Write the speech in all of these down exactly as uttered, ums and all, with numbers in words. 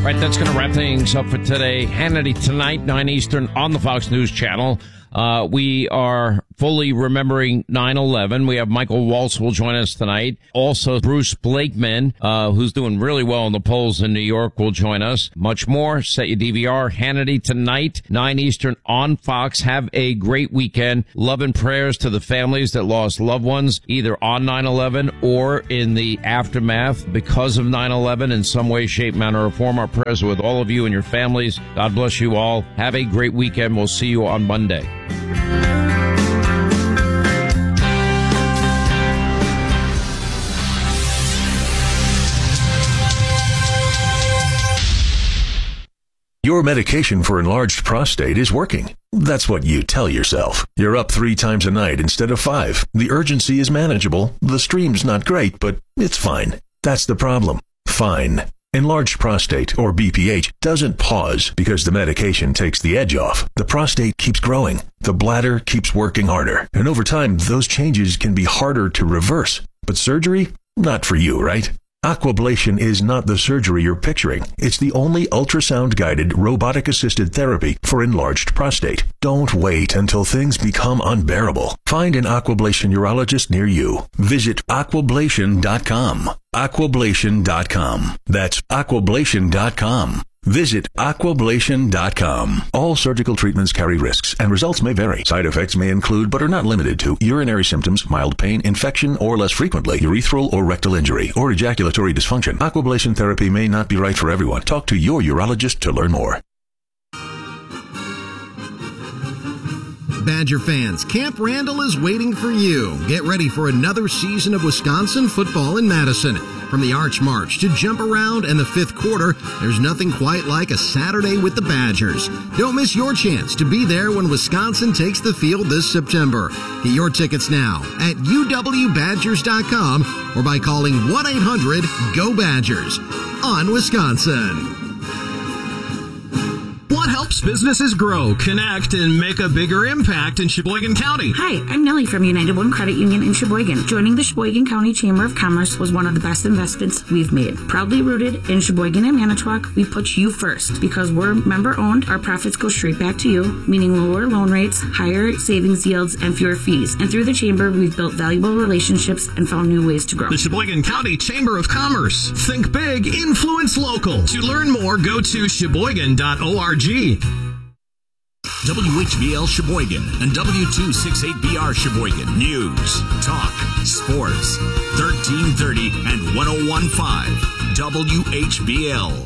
All right, that's going to wrap things up for today. Hannity tonight, nine Eastern on the Fox News Channel. Uh, we are fully remembering nine eleven. We have Michael Waltz will join us tonight. Also, Bruce Blakeman, uh, who's doing really well in the polls in New York, will join us. Much more. Set your D V R. Hannity tonight, nine Eastern on Fox. Have a great weekend. Love and prayers to the families that lost loved ones, either on nine eleven or in the aftermath because of nine eleven in some way, shape, manner, or form. Our prayers are with all of you and your families. God bless you all. Have a great weekend. We'll see you on Monday. Your medication for enlarged prostate is working. That's what you tell yourself. You're up three times a night instead of five. The urgency is manageable. The stream's not great, but it's fine. That's the problem. Fine. Enlarged prostate, or B P H, doesn't pause because the medication takes the edge off. The prostate keeps growing. The bladder keeps working harder. And over time, those changes can be harder to reverse. But surgery? Not for you, right? Aquablation is not the surgery you're picturing. It's the only ultrasound-guided, robotic-assisted therapy for enlarged prostate. Don't wait until things become unbearable. Find an Aquablation urologist near you. Visit aquablation dot com. aquablation dot com. That's aquablation dot com. Visit aquablation dot com. All surgical treatments carry risks, and results may vary. Side effects may include, but are not limited to, urinary symptoms, mild pain, infection, or less frequently, urethral or rectal injury, or ejaculatory dysfunction. Aquablation therapy may not be right for everyone. Talk to your urologist to learn more. Badger fans, Camp Randall is waiting for you. Get ready for another season of Wisconsin football in Madison. From the Arch March to Jump Around and the fifth quarter, there's nothing quite like a Saturday with the Badgers. Don't miss your chance to be there when Wisconsin takes the field this September. Get your tickets now at u w badgers dot com or by calling one eight hundred go Badgers. On Wisconsin. What helps businesses grow, connect, and make a bigger impact in Sheboygan County? Hi, I'm Nellie from United One Credit Union in Sheboygan. Joining the Sheboygan County Chamber of Commerce was one of the best investments we've made. Proudly rooted in Sheboygan and Manitowoc, we put you first. Because we're member-owned, our profits go straight back to you, meaning lower loan rates, higher savings yields, and fewer fees. And through the Chamber, we've built valuable relationships and found new ways to grow. The Sheboygan County Chamber of Commerce. Think big, influence local. To learn more, go to sheboygan dot org. W H B L Sheboygan and W two sixty-eight B R Sheboygan. News, talk, sports. thirteen thirty and one oh one point five W H B L.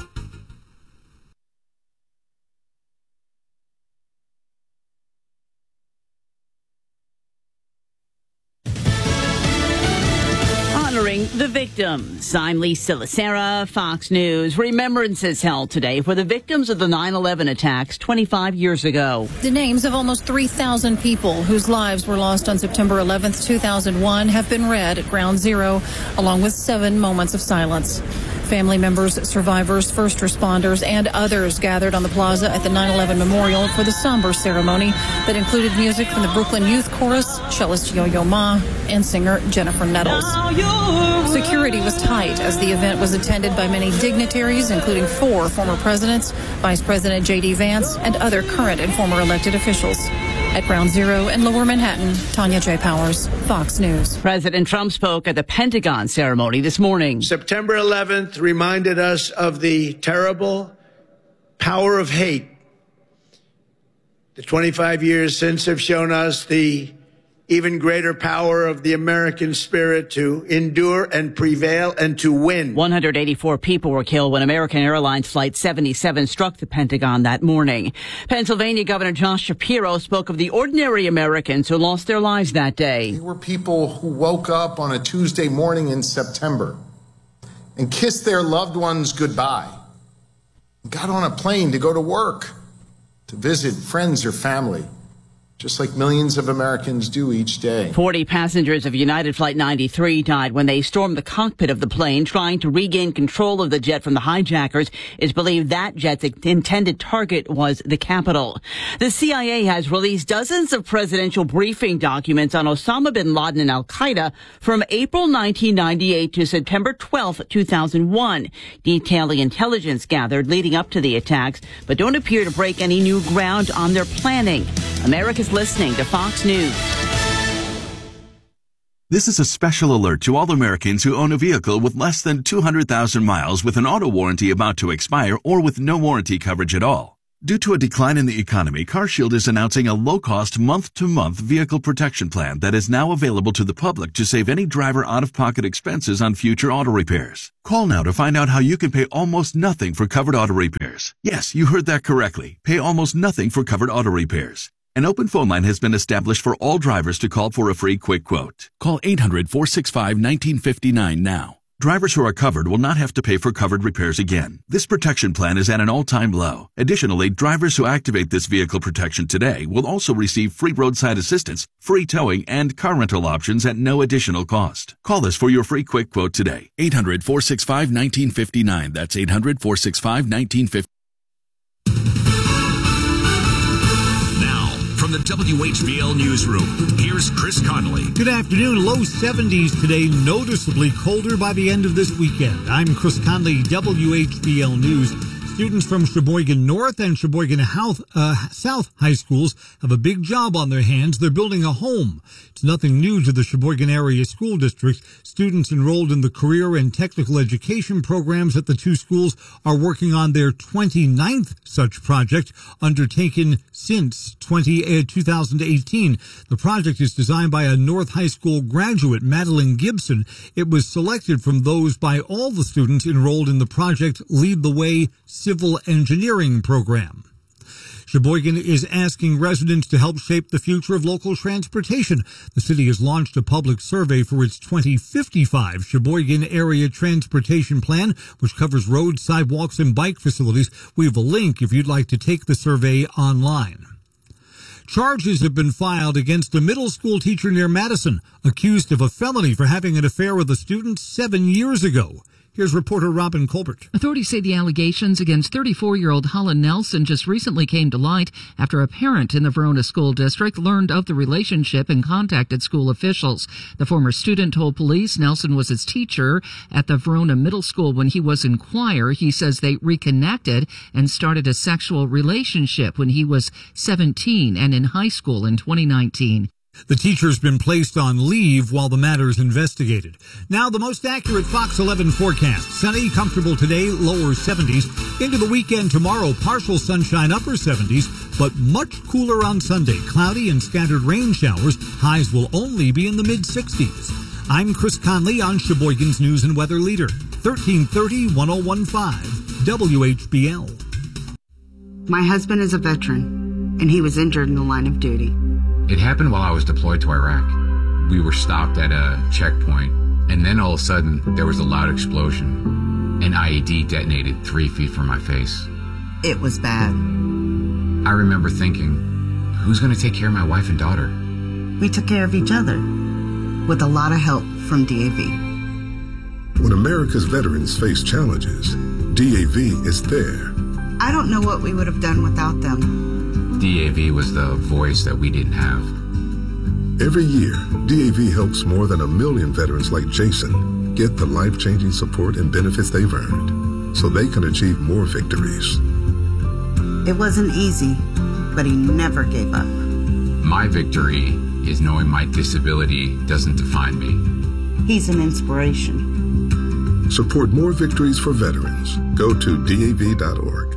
The victims. I'm Lisa Lacera, Fox News. Remembrances held today for the victims of the nine eleven attacks twenty-five years ago. The names of almost three thousand people whose lives were lost on September eleventh, two thousand one have been read at Ground Zero, along with seven moments of silence. Family members, survivors, first responders, and others gathered on the plaza at the nine eleven Memorial for the somber ceremony that included music from the Brooklyn Youth Chorus, cellist Yo-Yo Ma, and singer Jennifer Nettles. Security was tight as the event was attended by many dignitaries, including four former presidents, Vice President J D Vance, and other current and former elected officials. At Ground Zero in Lower Manhattan, Tanya J. Powers, Fox News. President Trump spoke at the Pentagon ceremony this morning. September eleventh reminded us of the terrible power of hate. The twenty-five years since have shown us the even greater power of the American spirit to endure and prevail and to win. one hundred eighty-four people were killed when American Airlines Flight seventy-seven struck the Pentagon that morning. Pennsylvania Governor Josh Shapiro spoke of the ordinary Americans who lost their lives that day. They were people who woke up on a Tuesday morning in September and kissed their loved ones goodbye, got on a plane to go to work, to visit friends or family, just like millions of Americans do each day. forty passengers of United Flight ninety-three died when they stormed the cockpit of the plane trying to regain control of the jet from the hijackers. It's believed that jet's intended target was the Capitol. The C I A has released dozens of presidential briefing documents on Osama bin Laden and al-Qaeda from April nineteen ninety-eight to September twelfth, two thousand one, detailing intelligence gathered leading up to the attacks, but don't appear to break any new ground on their planning. America's listening to Fox News. This is a special alert to all Americans who own a vehicle with less than two hundred thousand miles with an auto warranty about to expire or with no warranty coverage at all. Due to a decline in the economy, CarShield is announcing a low-cost month-to-month vehicle protection plan that is now available to the public to save any driver out-of-pocket expenses on future auto repairs. Call now to find out how you can pay almost nothing for covered auto repairs. Yes, you heard that correctly. Pay almost nothing for covered auto repairs. An open phone line has been established for all drivers to call for a free quick quote. Call eight hundred, four six five, one nine five nine now. Drivers who are covered will not have to pay for covered repairs again. This protection plan is at an all-time low. Additionally, drivers who activate this vehicle protection today will also receive free roadside assistance, free towing, and car rental options at no additional cost. Call us for your free quick quote today. eight hundred, four six five, one nine five nine. That's eight hundred, four six five, one nine five nine. From the W H B L Newsroom, here's Chris Conley. Good afternoon. Low seventies today, noticeably colder by the end of this weekend. I'm Chris Conley, W H B L News. Students from Sheboygan North and Sheboygan uh, South high schools have a big job on their hands. They're building a home. It's nothing new to the Sheboygan Area School District. Students enrolled in the career and technical education programs at the two schools are working on their twenty-ninth such project, undertaken since twenty, uh, two thousand eighteen. The project is designed by a North High School graduate, Madeline Gibson. It was selected from those by all the students enrolled in the project Lead the Way Civil Engineering program. Sheboygan is asking residents to help shape the future of local transportation. The city has launched a public survey for its twenty fifty-five Sheboygan Area Transportation Plan, which covers roads, sidewalks, and bike facilities. We have a link if you'd like to take the survey online. Charges have been filed against a middle school teacher near Madison, accused of a felony for having an affair with a student seven years ago. Here's reporter Robin Colbert. Authorities say the allegations against thirty-four-year-old Holland Nelson just recently came to light after a parent in the Verona School District learned of the relationship and contacted school officials. The former student told police Nelson was his teacher at the Verona Middle School when he was in choir. He says they reconnected and started a sexual relationship when he was seventeen and in high school in twenty nineteen. The teacher's been placed on leave while the matter is investigated. Now the most accurate Fox eleven forecast. Sunny, comfortable today, lower seventies. Into the weekend tomorrow, partial sunshine, upper seventies, but much cooler on Sunday. Cloudy and scattered rain showers. Highs will only be in the mid-sixties. I'm Chris Conley on Sheboygan's News and Weather Leader. thirteen thirty, ten fifteen, W H B L. My husband is a veteran, and he was injured in the line of duty. It happened while I was deployed to Iraq. We were stopped at a checkpoint, and then all of a sudden, there was a loud explosion. An I E D detonated three feet from my face. It was bad. I remember thinking, who's going to take care of my wife and daughter? We took care of each other, with a lot of help from D A V. When America's veterans face challenges, D A V is there. I don't know what we would have done without them. D A V was the voice that we didn't have. Every year, D A V helps more than a million veterans like Jason get the life-changing support and benefits they've earned so they can achieve more victories. It wasn't easy, but he never gave up. My victory is knowing my disability doesn't define me. He's an inspiration. Support more victories for veterans. Go to D A V dot org.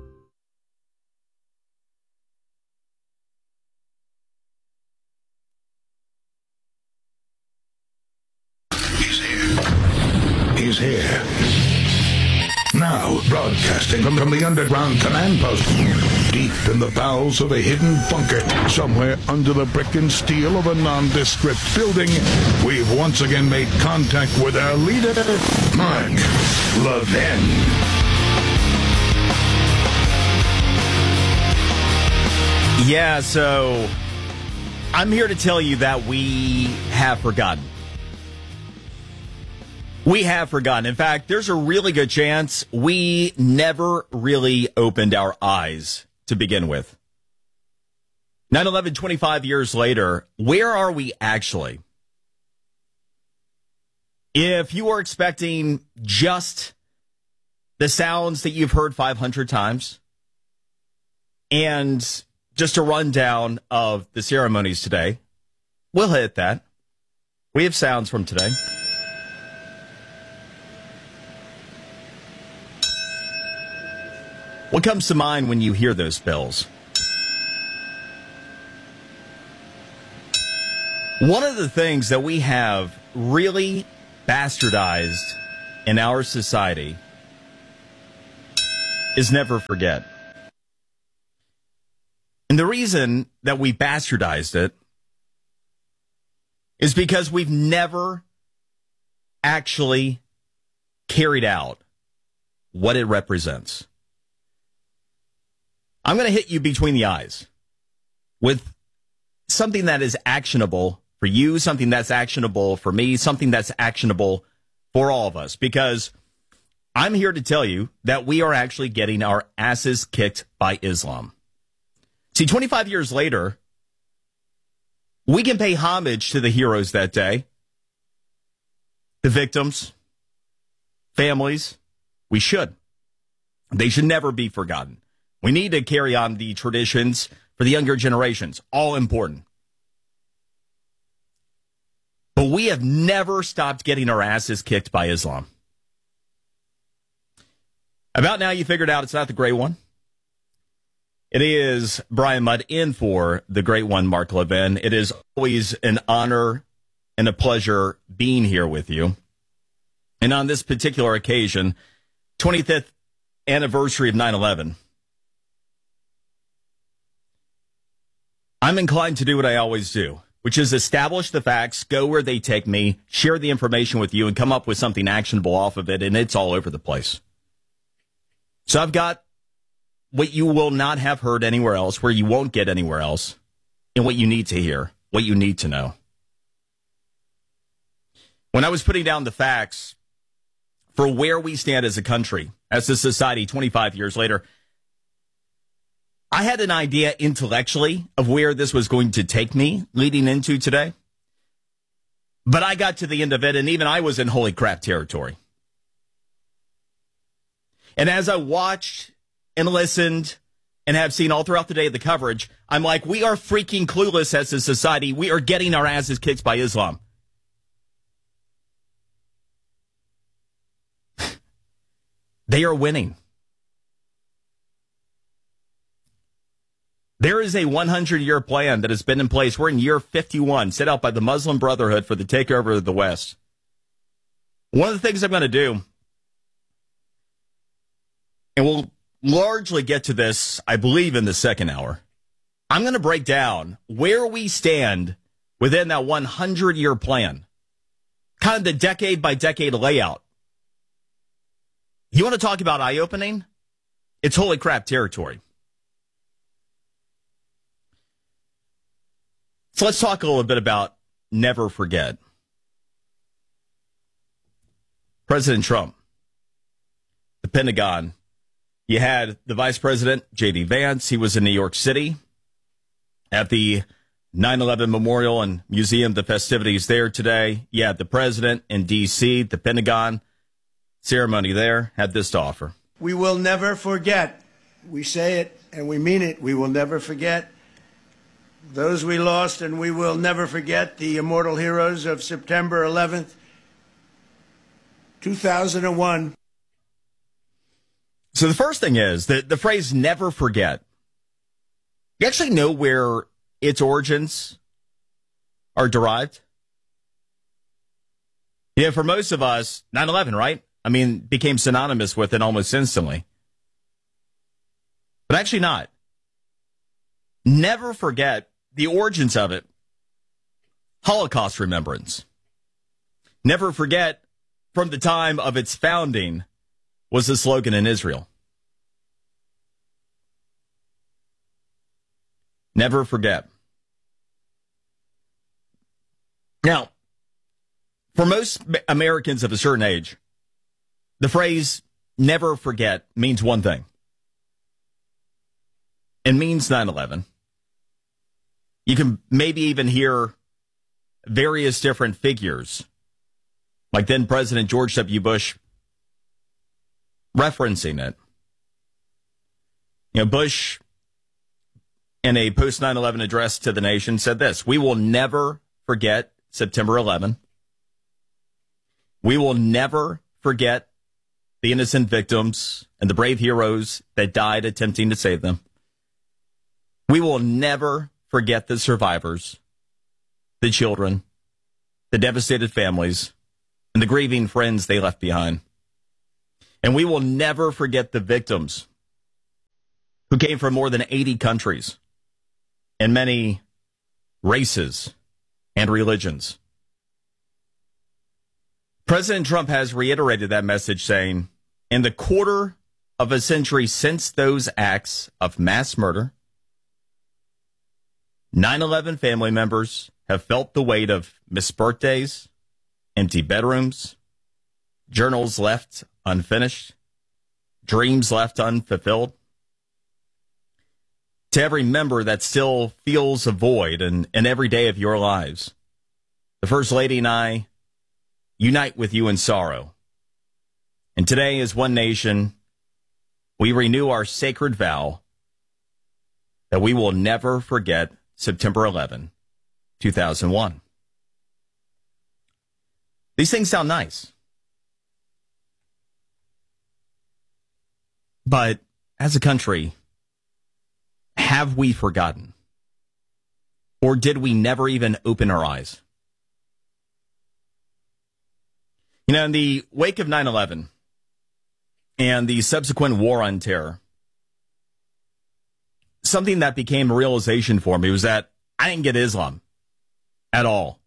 He's here. Now, broadcasting from, from the underground command post, deep in the bowels of a hidden bunker, somewhere under the brick and steel of a nondescript building, we've once again made contact with our leader, Mark Levin. Yeah, so I'm here to tell you that we have forgotten. We have forgotten. In fact, there's a really good chance we never really opened our eyes to begin with. nine eleven, twenty-five years later, where are we actually? If you are expecting just the sounds that you've heard five hundred times and just a rundown of the ceremonies today, we'll hit that. We have sounds from today. What comes to mind when you hear those bells? One of the things that we have really bastardized in our society is never forget. And the reason that we bastardized it is because we've never actually carried out what it represents. I'm going to hit you between the eyes with something that is actionable for you, something that's actionable for me, something that's actionable for all of us, because I'm here to tell you that we are actually getting our asses kicked by Islam. See, twenty-five years later, we can pay homage to the heroes that day, the victims, families. We should. They should never be forgotten. We need to carry on the traditions for the younger generations. All important. But we have never stopped getting our asses kicked by Islam. About now, you figured out it's not the Great One. It is Brian Mudd in for the Great One, Mark Levin. It is always an honor and a pleasure being here with you. And on this particular occasion, twenty-fifth anniversary of nine eleven, I'm inclined to do what I always do, which is establish the facts, go where they take me, share the information with you, and come up with something actionable off of it, and it's all over the place. So I've got what you will not have heard anywhere else, where you won't get anywhere else, and what you need to hear, what you need to know. When I was putting down the facts for where we stand as a country, as a society twenty-five years later, I had an idea intellectually of where this was going to take me leading into today. But I got to the end of it, and even I was in holy crap territory. And as I watched and listened and have seen all throughout the day of the coverage, I'm like, we are freaking clueless as a society. We are getting our asses kicked by Islam. They are winning. There is a hundred-year plan that has been in place. We're in year fifty-one, set out by the Muslim Brotherhood for the takeover of the West. One of the things I'm going to do, and we'll largely get to this, I believe, in the second hour, I'm going to break down where we stand within that hundred-year plan, kind of the decade-by-decade layout. You want to talk about eye-opening? It's holy crap territory. So let's talk a little bit about never forget. President Trump, the Pentagon. You had the Vice President, J D Vance. He was in New York City at the nine eleven Memorial and Museum, the festivities there today. You had the President in D C, the Pentagon ceremony there, had this to offer. We will never forget. We say it and we mean it. We will never forget those we lost, and we will never forget the immortal heroes of September eleventh, two thousand one. So the first thing is that the phrase never forget. You actually know where its origins are derived? Yeah, for most of us, nine eleven, right? I mean, became synonymous with it almost instantly. But actually not. Never forget the origins of it. Holocaust remembrance. Never forget from the time of its founding was the slogan in Israel. Never forget. Now, for most Americans of a certain age, the phrase never forget means one thing. It means nine eleven. You can maybe even hear various different figures, like then President George W. Bush referencing it. You know, Bush, in a post nine eleven address to the nation, said this: "We will never forget September eleventh. We will never forget the innocent victims and the brave heroes that died attempting to save them. We will never forget the survivors, the children, the devastated families, and the grieving friends they left behind. And we will never forget the victims who came from more than eighty countries and many races and religions." President Trump has reiterated that message, saying, "In the quarter of a century since those acts of mass murder, nine eleven family members have felt the weight of missed birthdays, empty bedrooms, journals left unfinished, dreams left unfulfilled. To every member that still feels a void in, in every day of your lives, the First Lady and I unite with you in sorrow. And today, as one nation, we renew our sacred vow that we will never forget September eleventh, two thousand one. These things sound nice. But as a country, have we forgotten? Or did we never even open our eyes? You know, in the wake of nine eleven and the subsequent war on terror, something that became a realization for me was that I didn't get Islam at all.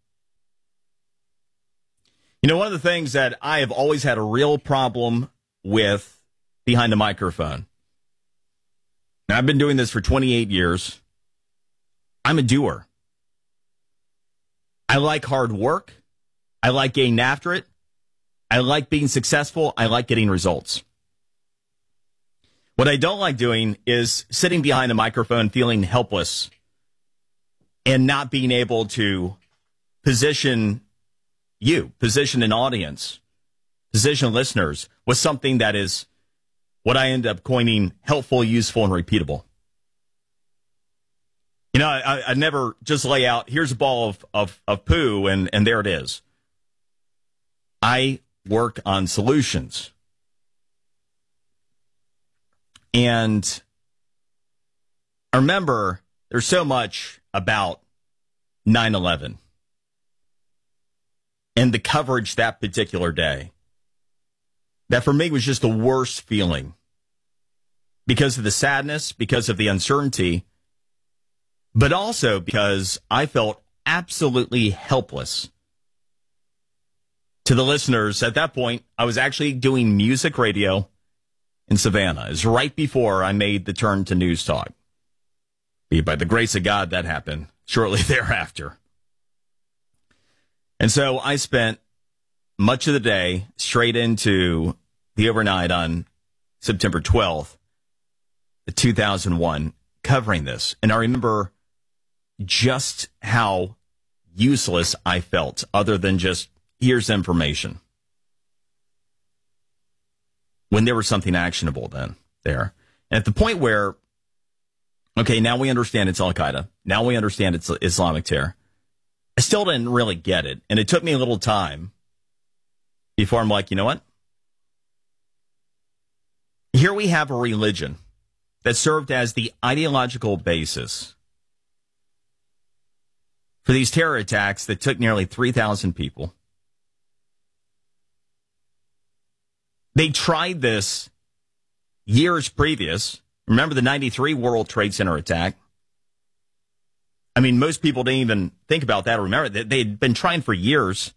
You know, one of the things that I have always had a real problem with behind the microphone, and I've been doing this for twenty-eight years, I'm a doer. I like hard work. I like getting after it. I like being successful. I like getting results. What I don't like doing is sitting behind a microphone feeling helpless and not being able to position you, position an audience, position listeners with something that is what I end up coining helpful, useful, and repeatable. You know, I, I never just lay out, here's a ball of, of, of poo, and, and there it is. I work on solutions. And I remember there's so much about nine eleven and the coverage that particular day that for me was just the worst feeling because of the sadness, because of the uncertainty, but also because I felt absolutely helpless. To the listeners, at that point, I was actually doing music radio in Savannah. It was right before I made the turn to News Talk. By the grace of God, that happened shortly thereafter. And so I spent much of the day straight into the overnight on September twelfth, two thousand one, covering this. And I remember just how useless I felt, other than just, here's information. When there was something actionable then there. And at the point where, okay, now we understand it's Al-Qaeda. Now we understand it's Islamic terror. I still didn't really get it. And it took me a little time before I'm like, you know what? Here we have a religion that served as the ideological basis for these terror attacks that took nearly three thousand people. They tried this years previous. Remember the ninety-three World Trade Center attack? I mean, most people didn't even think about that or remember that. They'd been trying for years.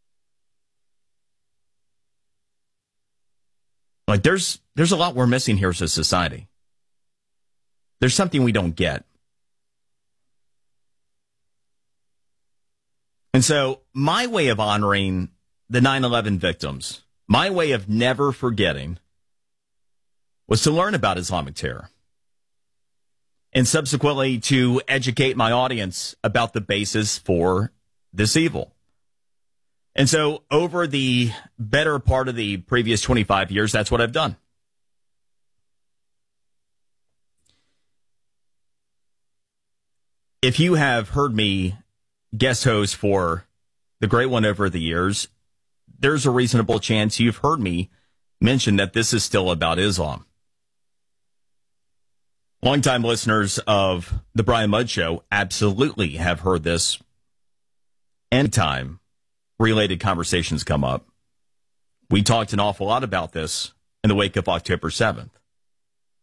Like, there's there's a lot we're missing here as a society. There's something we don't get. And so my way of honoring the nine eleven victims, my way of never forgetting, was to learn about Islamic terror. And subsequently to educate my audience about the basis for this evil. And so over the better part of the previous twenty-five years, that's what I've done. If you have heard me guest host for The Great One over the years, there's a reasonable chance you've heard me mention that this is still about Islam. Longtime listeners of The Brian Mudd Show absolutely have heard this anytime related conversations come up. We talked an awful lot about this in the wake of October seventh.